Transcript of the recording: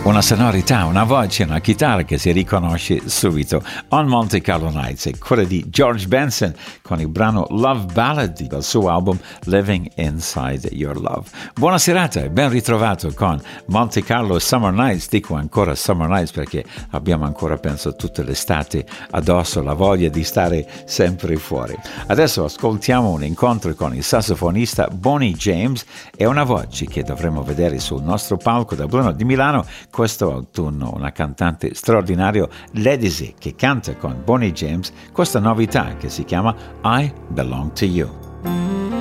Una sonorità, una voce, una chitarra che si riconosce subito. On Monte Carlo Nights è quella di George Benson con il brano Love Ballad dal suo album Living Inside Your Love. Buona serata e ben ritrovato con Monte Carlo Summer Nights. Dico ancora Summer Nights perché abbiamo ancora, penso, tutta l'estate addosso, la voglia di stare sempre fuori. Adesso ascoltiamo un incontro con il sassofonista Bonnie James e una voce che dovremo vedere sul nostro palco da Bruno di Milano questo autunno, una cantante straordinaria, Ledisi, che canta con Bonnie James questa novità che si chiama I Belong to You.